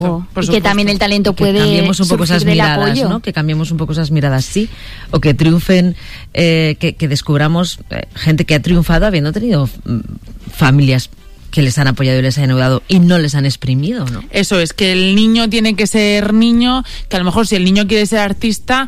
Y que también el talento puede cambiemos un poco esas miradas, apoyo, ¿no? Que cambiemos un poco esas miradas, sí, o que triunfen, que descubramos gente que ha triunfado habiendo tenido familias que les han apoyado y les han ayudado y no les han exprimido, ¿no? Eso es, que el niño tiene que ser niño, que a lo mejor si el niño quiere ser artista,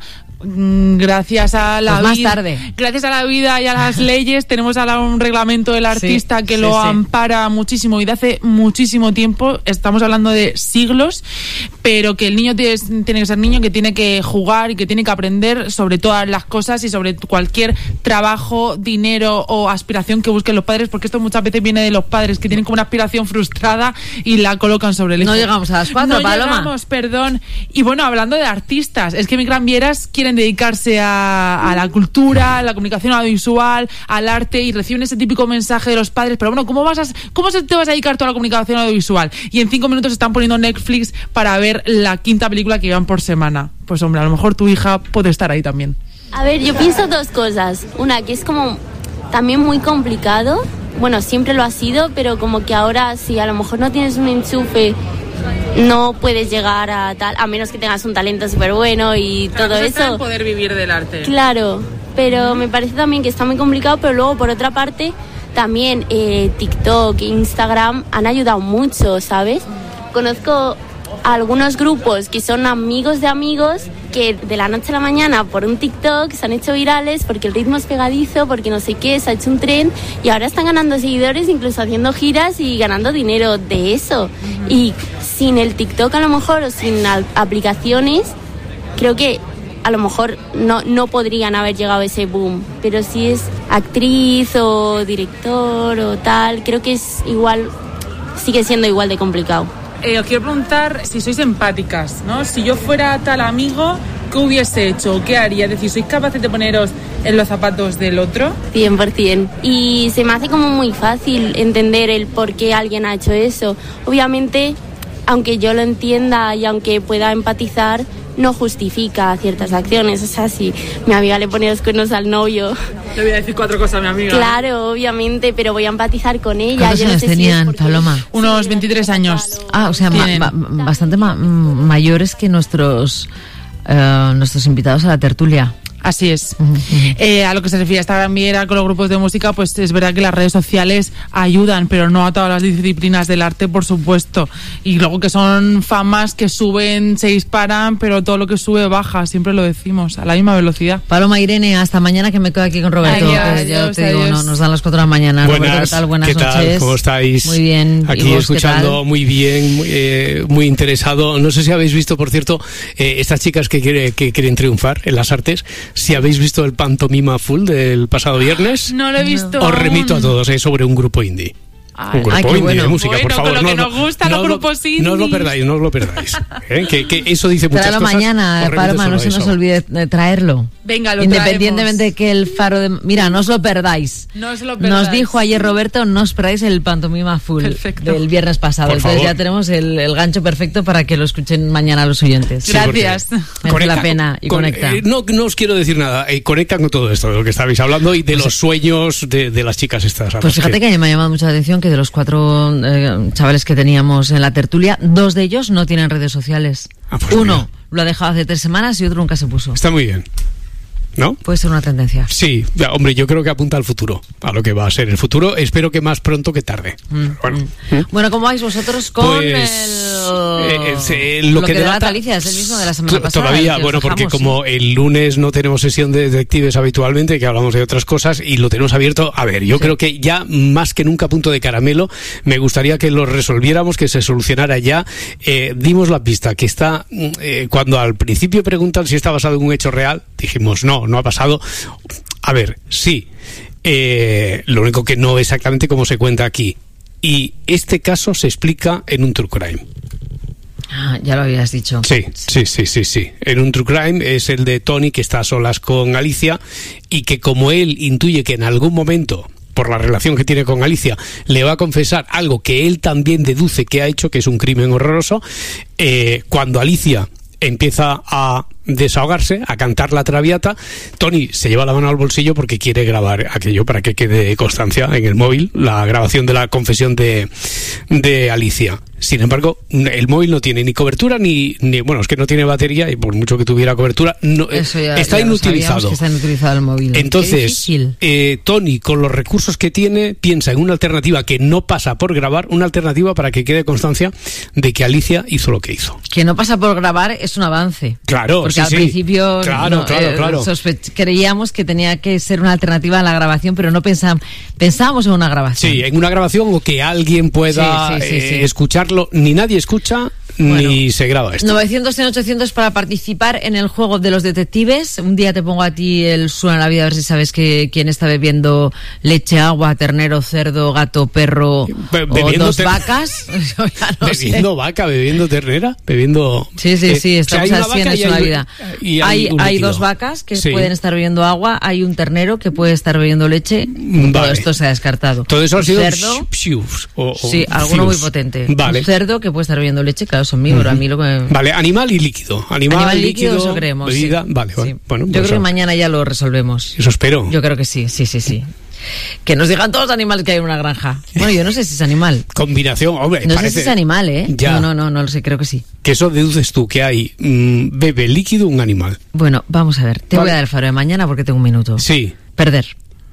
gracias a la pues vida, más tarde. Gracias a la vida y a las leyes tenemos ahora un reglamento del artista que lo ampara muchísimo y de hace muchísimo tiempo, estamos hablando de siglos, pero que el niño tiene que ser niño, que tiene que jugar y que tiene que aprender sobre todas las cosas y sobre cualquier trabajo, dinero o aspiración que busquen los padres, porque esto muchas veces viene de los padres que tienen como una aspiración frustrada y la colocan sobre el hijo. No llegamos a las 4, Paloma. No llegamos, perdón. Y bueno, hablando de artistas, es que mi Gran Vieras quieren dedicarse a la cultura, a la comunicación audiovisual, al arte, y reciben ese típico mensaje de los padres, pero bueno, ¿cómo te vas a dedicar tú a la comunicación audiovisual? Y en 5 minutos están poniendo Netflix para ver la 5ª película que llevan por semana. Pues hombre, a lo mejor tu hija puede estar ahí también. A ver, yo pienso 2 cosas. Una, que es como también muy complicado. Bueno, siempre lo ha sido, pero como que ahora si a lo mejor no tienes un enchufe, no puedes llegar a tal, a menos que tengas un talento súper bueno y todo eso. Está en poder vivir del arte. Claro, pero me parece también que está muy complicado, pero luego por otra parte también TikTok, Instagram han ayudado mucho, ¿sabes? Conozco a algunos grupos que son amigos de amigos que de la noche a la mañana por un TikTok se han hecho virales porque el ritmo es pegadizo, porque no sé qué, se ha hecho un tren y ahora están ganando seguidores, incluso haciendo giras y ganando dinero de eso. Y sin el TikTok a lo mejor o sin aplicaciones, creo que a lo mejor no podrían haber llegado a ese boom. Pero si es actriz o director o tal, creo que es igual, sigue siendo igual de complicado. Os quiero preguntar si sois empáticas, ¿no? Si yo fuera tal amigo, ¿qué hubiese hecho? ¿Qué haría? Es decir, ¿sois capaces de poneros en los zapatos del otro? 100%. Y se me hace como muy fácil entender el por qué alguien ha hecho eso. Obviamente, aunque yo lo entienda y aunque pueda empatizar, no justifica ciertas acciones. O sea, si mi amiga le pone los cuernos al novio... Le voy a decir 4 cosas a mi amiga. Claro, obviamente, pero voy a empatizar con ella. ¿Cuántos años tenían, Paloma? Unos 23 años. Ah, o sea, bastante mayores que nuestros invitados a la tertulia. Así es. A lo que se refiere a esta Gran Viera con los grupos de música, pues es verdad que las redes sociales ayudan, pero no a todas las disciplinas del arte, por supuesto. Y luego que son famas que suben, se disparan, pero todo lo que sube baja, siempre lo decimos, a la misma velocidad. Paloma, Irene, hasta mañana, que me quedo aquí con Roberto. Adiós, te digo, nos dan las 4 de la mañana. Buenas, Roberto, ¿qué tal? Buenas ¿qué tal? noches. ¿Cómo estáis? Muy bien. Aquí ¿Y vos, escuchando muy bien, muy interesado. No sé si habéis visto, por cierto, estas chicas que quieren triunfar en las artes, si habéis visto el Pantomima Full del pasado viernes. No lo he visto. Os remito a todos, sobre un grupo indie. Un grupo indie bueno. de música, por favor. Con lo que nos gustan los grupos indie. No os lo perdáis. Que eso dice muchas Tráelo cosas. mañana, Paloma, no se nos olvide traerlo. Venga, lo Independientemente traemos. de que el faro de... Mira, no os lo perdáis. Nos dijo ayer Roberto, no os perdáis el Pantomima Full del viernes pasado. Por Entonces favor. ya tenemos el gancho perfecto para que lo escuchen mañana los oyentes. Gracias. Merece la pena y conecta. No os quiero decir nada. Conecta con todo esto de lo que estabais hablando y de los sueños de las chicas estas. Pues fíjate que me ha llamado mucho la atención que de los 4 chavales que teníamos en la tertulia, 2 de ellos no tienen redes sociales. Pues uno mira, lo ha dejado hace 3 semanas y otro nunca se puso. está muy bien, ¿no? Puede ser una tendencia. Sí, hombre, yo creo que apunta al futuro, a lo que va a ser el futuro. Espero que más pronto que tarde. Bueno, ¿cómo vais vosotros con Pues, lo que delata Alicia? Es el mismo de la semana pasada. Todavía, que bueno, os porque dejamos, como el lunes no tenemos sesión de detectives habitualmente, que hablamos de otras cosas, y lo tenemos abierto. A ver, yo creo que ya más que nunca punto de caramelo, me gustaría que lo resolviéramos, que se solucionara ya. Dimos la pista, que está, cuando al principio preguntan si está basado en un hecho real, dijimos no ha pasado. A ver, sí, lo único que no exactamente como se cuenta aquí. Y este caso se explica en un true crime. Ah, ya lo habías dicho. Sí. En un true crime es el de Tony, que está a solas con Alicia, y que como él intuye que en algún momento, por la relación que tiene con Alicia, le va a confesar algo que él también deduce que ha hecho, que es un crimen horroroso, cuando Alicia empieza a desahogarse, a cantar la Traviata. Tony se lleva la mano al bolsillo porque quiere grabar aquello para que quede constancia en el móvil, la grabación de la confesión de Alicia. Sin embargo, el móvil no tiene ni cobertura ni bueno, es que no tiene batería y por mucho que tuviera cobertura, no, está inutilizado. Que está inutilizado el móvil. Entonces, Tony, con los recursos que tiene, piensa en una alternativa que no pasa por grabar, una alternativa para que quede constancia de que Alicia hizo lo que hizo. Que no pasa por grabar es un avance. Claro, porque al principio claro. creíamos que tenía que ser una alternativa a la grabación, pero no pensábamos en una grabación. Sí, en una grabación o que alguien pueda escucharlo. Ni nadie escucha, ni se graba esto. 900 en 800 para participar en el juego de los detectives. Un día te pongo a ti el Suena la vida, a ver si sabes quién está bebiendo leche, agua, ternero, cerdo, gato, perro o dos vacas. Bebiendo vaca, bebiendo ternera, bebiendo... Sí, estamos así en Suena la vida. Hay dos vacas que pueden estar bebiendo agua, hay un ternero que puede estar bebiendo leche. Todo esto se ha descartado. Todo eso ha sido... cerdo, alguno muy potente. Vale. Un cerdo que puede estar bebiendo leche, claro, son míos, a mí lo que... Vale, animal y líquido. Animal líquido, eso creemos. Bebida, sí. Vale. Bueno, yo creo que mañana ya lo resolvemos. Eso espero. Yo creo que sí. Que nos digan todos los animales que hay en una granja. Bueno, yo no sé si es animal. Combinación, hombre, no sé si es animal, ¿eh? Ya. No lo sé, creo que sí. Que eso deduces tú, que hay bebe líquido un animal. Bueno, vamos a ver. Te voy a dar el faro de mañana porque tengo un minuto. Sí. Perder.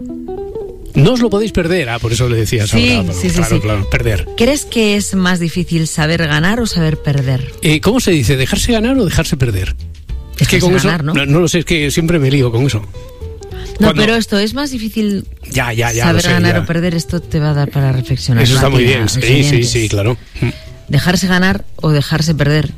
No os lo podéis perder, por eso le decías ahora. Claro, perder. ¿Crees que es más difícil saber ganar o saber perder? ¿Cómo se dice? ¿Dejarse ganar o dejarse perder? Es que con ganar, eso no lo sé, es que siempre me lío con eso. Pero esto es más difícil saber ganar o perder. Esto te va a dar para reflexionar. Eso está muy bien, sí, claro. ¿Dejarse ganar o dejarse perder?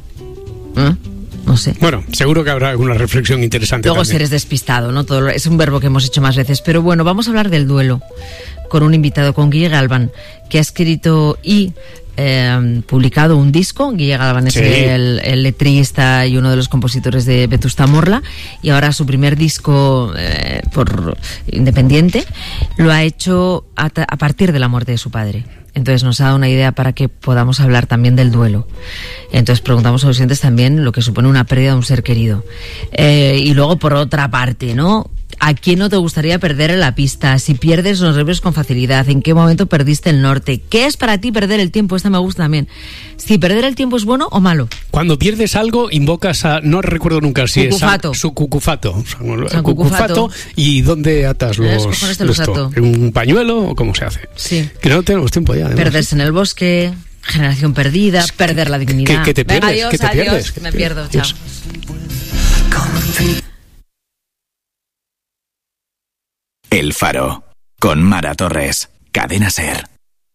No sé. Bueno, seguro que habrá alguna reflexión interesante. Luego también. Eres despistado, ¿no? Es un verbo que hemos hecho más veces. Pero bueno, vamos a hablar del duelo con un invitado, con Guille Galván, que ha escrito y publicado un disco. Guille Galván es el letrista y uno de los compositores de Vetusta Morla, y ahora su primer disco por independiente lo ha hecho a partir de la muerte de su padre. Entonces nos ha dado una idea para que podamos hablar también del duelo. Entonces preguntamos a los oyentes también lo que supone una pérdida de un ser querido. Y luego, por otra parte, ¿no? ¿A quién no te gustaría perder en la pista? Si pierdes los nervios con facilidad, ¿en qué momento perdiste el norte? ¿Qué es para ti perder el tiempo? Esta me gusta también. Si perder el tiempo es bueno o malo. Cuando pierdes algo, invocas a... No recuerdo nunca si cucufato. Es su cucufato. Cucufato. ¿Y dónde atas los ¿En un pañuelo o cómo se hace? Sí. Que no tenemos tiempo ya. Además. Perderse en el bosque, generación perdida, perder la dignidad. ¿Qué te pierdes? Venga, adiós, ¿Qué te pierdes? Me pierdo, chao. El Faro, con Mara Torres, Cadena SER.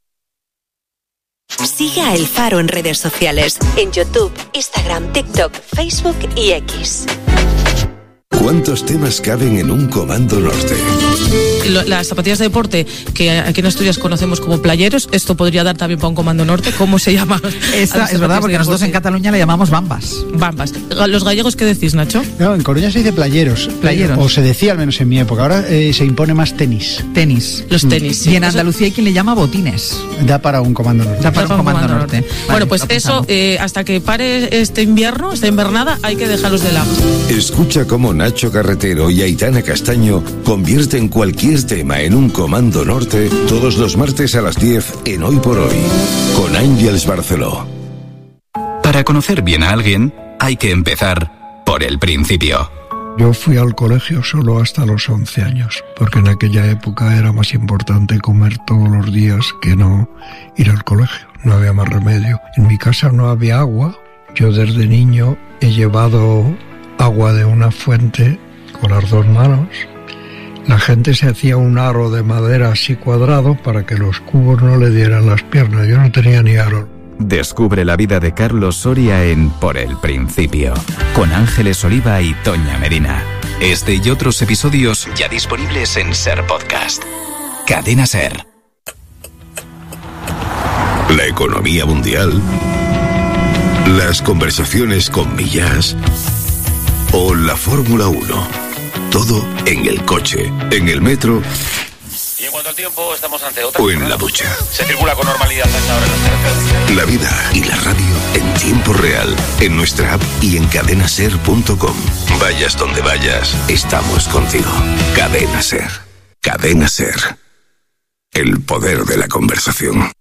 Sigue a El Faro en redes sociales, en YouTube, Instagram, TikTok, Facebook y X. ¿Cuántos temas caben en un Comando Norte? Las zapatillas de deporte, que aquí en Asturias conocemos como playeros, esto podría dar también para un Comando Norte. ¿Cómo se llama? Es verdad, porque nosotros en Cataluña le llamamos bambas. Bambas. ¿Los gallegos qué decís, Nacho? No, en Coruña se dice playeros. O se decía, al menos en mi época. Ahora se impone más tenis. Los tenis, sí. Y en Andalucía hay quien le llama botines. Da para un Comando Norte. Da para un Comando Norte. Vale, bueno, pues eso, hasta que pare este invierno, esta invernada, hay que dejarlos de lado. Escucha cómo Nacho Carretero y Aitana Castaño convierten cualquier tema en un Comando Norte todos los martes a las 10 en Hoy por Hoy, con Ángeles Barceló. Para conocer bien a alguien, hay que empezar por el principio. Yo fui al colegio solo hasta los 11 años, porque en aquella época era más importante comer todos los días que no ir al colegio. No había más remedio. En mi casa no había agua. Yo desde niño he llevado agua de una fuente con las dos manos. La gente se hacía un aro de madera así cuadrado para que los cubos no le dieran las piernas. Yo no tenía ni aro. Descubre la vida de Carlos Soria en Por el Principio, con Ángeles Oliva y Toña Medina. Este y otros episodios ya disponibles en SER Podcast. Cadena SER. La economía mundial, las conversaciones con Millás o la Fórmula 1. Todo en el coche, en el metro. Y en cuanto al tiempo, estamos ante otra. O en la ducha. Se circula con normalidad a esta hora en las carreteras. La vida y la radio en tiempo real, en nuestra app y en cadenaser.com. Vayas donde vayas, estamos contigo. Cadena Ser. Cadena Ser. El poder de la conversación.